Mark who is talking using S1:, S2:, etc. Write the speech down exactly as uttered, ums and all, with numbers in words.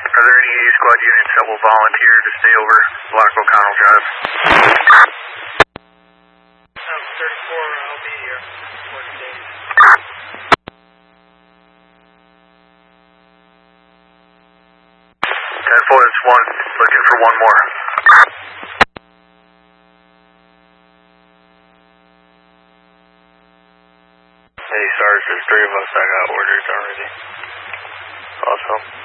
S1: Are there any A squad units that will volunteer to stay over Block O'Connell Drive?
S2: Um, thirty-four, I'll be here. forty days.
S1: ten four, it's one. Looking for one more. Hey, Sarge, there's three of us. I got orders already. Also.